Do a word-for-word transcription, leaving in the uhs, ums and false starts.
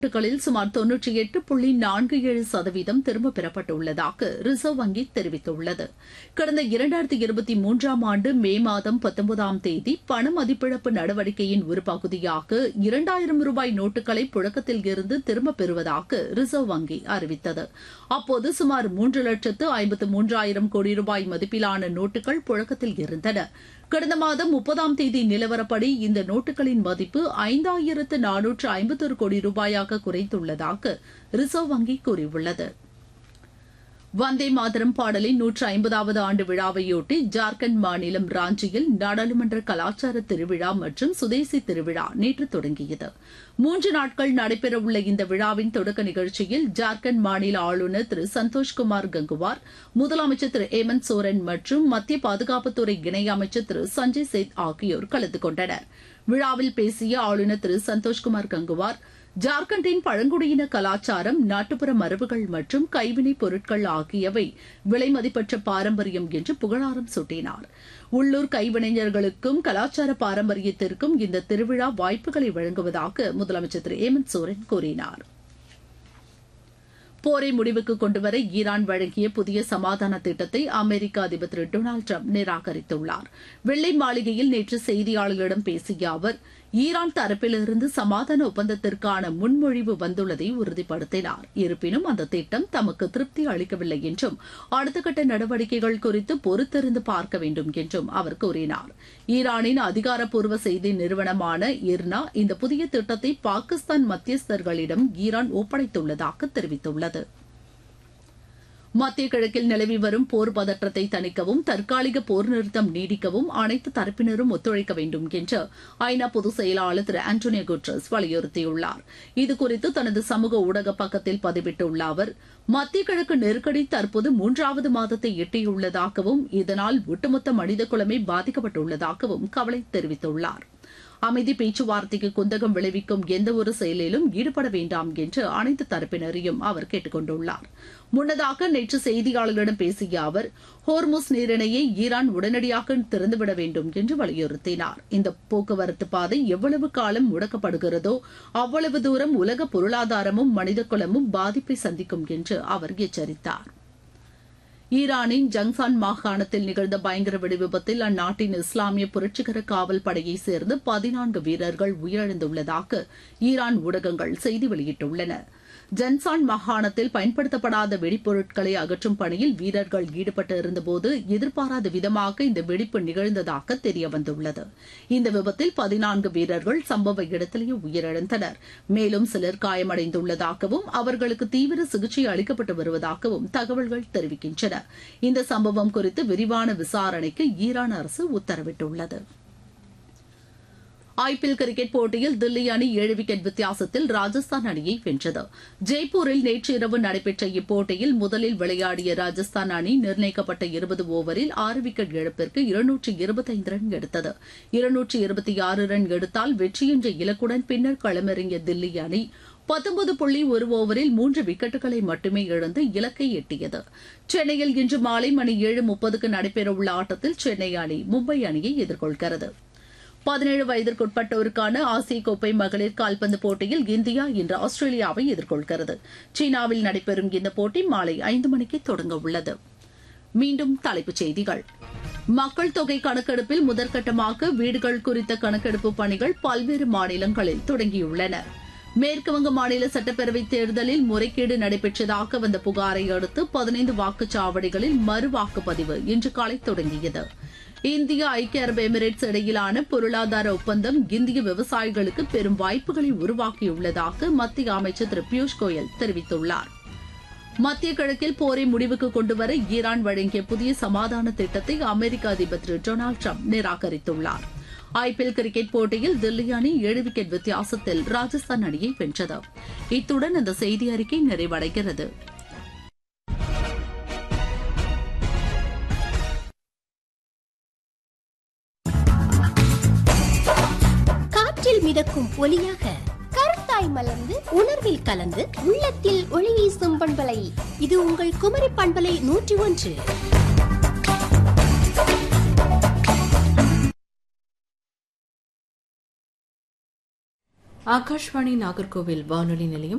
நோட்டுகளில் சுமார் தொன்னூற்றி எட்டு புள்ளி நான்கு ஏழு சதவீதம் திரும்பப் பெறப்பட்டுள்ளதாக ரிசர்வ் வங்கி தெரிவித்துள்ளது. கடந்த இரண்டாயிரத்தி இருபத்தி மூன்றாம் ஆண்டு மே மாதம் பத்தொன்பதாம் தேதி பண மதிப்பிழப்பு நடவடிக்கையின் ஒரு பகுதியாக இரண்டாயிரம் ரூபாய் நோட்டுகளை புழக்கத்தில் இருந்து திரும்பப் பெறுவதாக ரிசர்வ் வங்கி அறிவித்தது. அப்போது சுமார் மூன்று லட்சத்து ஐம்பத்து மூன்றாயிரம் கோடி ரூபாய் மதிப்பிலான நோட்டுகள் புழக்கத்தில் இருந்தன. கடந்த மாதம் முப்பதாம் தேதி நிலவரப்படி இந்த நோட்டுகளின் மதிப்பு ஐந்தாயிரத்து நானூற்று ஐம்பத்தொரு கோடி ரூபாயாக குறைந்துள்ளதாக ரிசர்வ் வங்கி கூறியுள்ளது. வந்தே மாதரம் பாடலின் நூற்று ஐம்பதாவது ஆண்டு விழாவையொட்டி ஜார்க்கண்ட் மாநிலம் ராஞ்சியில் நாடாளுமன்ற கலாச்சார திருவிழா மற்றும் சுதேசி திருவிழா நேற்று தொடங்கியது. மூன்று நாட்கள் நடைபெறவுள்ள இந்த விழாவின் தொடக்க நிகழ்ச்சியில் ஜார்க்கண்ட் மாநில ஆளுநர் திரு சந்தோஷ்குமார் கங்குவார், முதலமைச்சர் திரு ஹேமந்த் சோரன் மற்றும் மத்திய பாதுகாப்புத்துறை இணையமைச்சர் திரு சஞ்சய் சேத் ஆகியோர் கலந்து கொண்டனர். விழாவில் பேசிய ஆளுநர் திரு சந்தோஷ்குமார் கங்குவார், ஜார்க்கண்டின் பழங்குடியின கலாச்சாரம், நாட்டுப்புற மரபுகள் மற்றும் கைவினைப் பொருட்கள் ஆகியவை விலைமதிப்பற்ற பாரம்பரியம் என்று புகழாரம் சூட்டினார். உள்ளூர் கைவினைஞர்களுக்கும் கலாச்சார பாரம்பரியத்திற்கும் இந்த திருவிழா வாய்ப்புகளை வழங்குவதாக முதலமைச்சர் திரு ஹேமந்த் சோரன் கூறினார். போரை முடிவுக்கு கொண்டுவர ஈரான் வழங்கிய புதிய சமாதான திட்டத்தை அமெரிக்க அதிபர் திரு டொனால்டு டிரம்ப் நிராகரித்துள்ளார். வெள்ளை மாளிகையில் நேற்று செய்தியாளர்களிடம் பேசிய அவர், ஈரான் தரப்பிலிருந்து சமாதான ஒப்பந்தத்திற்கான முன்மொழிவு வந்துள்ளதை உறுதிப்படுத்தினார். இருப்பினும் அந்த திட்டம் தமக்கு திருப்தி அளிக்கவில்லை என்றும் அடுத்த கட்ட நடவடிக்கைகள் குறித்து பொறுத்திருந்து பார்க்க வேண்டும் என்றும் அவர் கூறினார். ஈரானின் அதிகாரப்பூர்வ செய்தி நிறுவனமான இர்னா இந்த புதிய திட்டத்தை பாகிஸ்தான் மத்தியஸ்தர்களிடம் ஈரான் ஒப்படைத்துள்ளதாக தெரிவித்துள்ளது. மத்திய கிழக்கில் நிலவி வரும் போர் பதற்றத்தை தணிக்கவும் தற்காலிக போர் நிறுத்தம் நீடிக்கவும் அனைத்து தரப்பினரும் ஒத்துழைக்க வேண்டும் என்று ஐநா பொதுச் செயலாளர் திரு ஆண்டோனியோ குட்ரஸ் வலியுறுத்தியுள்ளார். இதுகுறித்து தனது சமூக ஊடக பக்கத்தில் பதிவிட்டுள்ள அவர், மத்திய கிழக்கு நெருக்கடி தற்போது மூன்றாவது மாதத்தை எட்டியுள்ளதாகவும் இதனால் ஒட்டுமொத்த மனித குலமே பாதிக்கப்பட்டுள்ளதாகவும் கவலை தெரிவித்துள்ளார். அமைதி பேச்சுவார்த்தைக்கு குந்தகம் விளைவிக்கும் எந்தவொரு செயலிலும் ஈடுபட வேண்டாம் என்று அனைத்து தரப்பினரையும் அவர் கேட்டுக் கொண்டுள்ளார். முன்னதாக நேற்று செய்தியாளர்களிடம் பேசிய அவர், ஹோர்முஸ் நீரிணையை ஈரான் உடனடியாக திறந்துவிட வேண்டும் என்று வலியுறுத்தினார். இந்த போக்குவரத்து பாதை எவ்வளவு காலம் முடக்கப்படுகிறதோ அவ்வளவு தூரம் உலக பொருளாதாரமும் மனிதகுலமும் பாதிப்பை சந்திக்கும் என்று அவர் எச்சரித்தார். ஈரானின் ஜங்சான் மாகாணத்தில் நிகழ்ந்த பயங்கர வெடிவிபத்தில் அந்நாட்டின் இஸ்லாமிய புரட்சிகர காவல் படையைச் சேர்ந்த பதினான்கு வீரர்கள் உயிரிழந்துள்ளதாக ஈரான் ஊடகங்கள் செய்தி வெளியிட்டுள்ளன. ஜன்சான் மாகாணத்தில் பயன்படுத்தப்படாத வெடிப்பொருட்களை அகற்றும் பணியில் வீரர்கள் ஈடுபட்டு இருந்தபோது எதிர்பாராத விதமாக இந்த வெடிப்பு நிகழ்ந்ததாக தெரியவந்துள்ளது. இந்த விபத்தில் பதினான்கு வீரர்கள் சம்பவ இடத்திலேயே உயிரிழந்தனர். மேலும் சிலர் காயமடைந்துள்ளதாகவும் அவர்களுக்கு தீவிர சிகிச்சை அளிக்கப்பட்டு வருவதாகவும் தகவல்கள் தெரிவிக்கின்றன. இந்த சம்பவம் குறித்து விரிவான விசாரணைக்கு ஈரான் அரசு உத்தரவிட்டுள்ளது. ஐபிஎல் கிரிக்கெட் போட்டியில் தில்லி அணி ஏழு விக்கெட் வித்தியாசத்தில் ராஜஸ்தான் அணியை வென்றது. ஜெய்ப்பூரில் நேற்று இரவு நடைபெற்ற இப்போட்டியில் முதலில் விளையாடிய ராஜஸ்தான் அணி நிர்ணயிக்கப்பட்ட இருபது ஓவரில் ஆறு விக்கெட் இழப்பிற்கு இருநூற்று இருபத்தைந்து ரன் எடுத்தது. இருநூற்று இருபத்தி ஆறு ரன் எடுத்தால் வெற்றி என்ற இலக்குடன் பின்னர் களமிறங்கிய தில்லி அணி பத்தொன்பது புள்ளி ஒரு ஓவரில் மூன்று விக்கெட்டுகளை மட்டுமே இழந்து இலக்கை எட்டியது. சென்னையில் இன்று மாலை மணி ஏழு முப்பதுக்கு நடைபெறவுள்ள ஆட்டத்தில் சென்னை அணி மும்பை அணியை எதிர்கொள்கிறது. பதினேழு வயதிற்குட்பட்டோருக்கான ஆசிய கோப்பை மகளிர் கால்பந்து போட்டியில் இந்தியா இன்று ஆஸ்திரேலியாவை எதிர்கொள்கிறது. சீனாவில் நடைபெறும் இந்த போட்டி மாலை ஐந்து மணிக்கு தொடங்க உள்ளது. மீண்டும் தலைப்புச் செய்திகள். மக்கள் தொகை கணக்கெடுப்பில் முதற்கட்டமாக வீடுகள் குறித்த கணக்கெடுப்பு பணிகள் பல்வேறு மாநிலங்களில் தொடங்கியுள்ளன. மேற்குவங்க மாநில சட்டப்பேரவைத் தேர்தலில் முறைகேடு நடைபெற்றதாக வந்த புகாரை அடுத்து பதினைந்து வாக்குச்சாவடிகளில் மறு வாக்குப்பதிவு இன்று காலை தொடங்கியது. இந்தியா ஐக்கிய அரபு எமிரேட்ஸ் இடையிலான பொருளாதார ஒப்பந்தம் இந்திய விவசாயிகளுக்கு பெரும் வாய்ப்புகளை உருவாக்கியுள்ளதாக மத்திய அமைச்சர் திரு பியூஷ் கோயல் தெரிவித்துள்ளார். மத்திய கிழக்கில் போரை முடிவுக்கு கொண்டுவர ஈரான் வழங்கிய புதிய சமாதான திட்டத்தை அமெரிக்க அதிபர் திரு டொனால்டு டிரம்ப் நிராகரித்துள்ளார். ஐபிஎல் கிரிக்கெட் போட்டியில் தில்லி அணி ஏழு விக்கெட் வித்தியாசத்தில் ராஜஸ்தான் அணியை வென்றது. இத்துடன் இந்த செய்தி அறிக்கை நிறைவடைகிறது. காற்றில் மிதக்கும் ஒலியாக கருத்தாய் மலர்ந்து உணர்வில் கலந்து உள்ளத்தில் ஒளி வீசும் பண்பலை இது உங்கள் குமரி பண்பலை நூற்றி ஒன்று. ஆகாஷ்வாணி நாகர்கோவில் வானொலி நிலையம்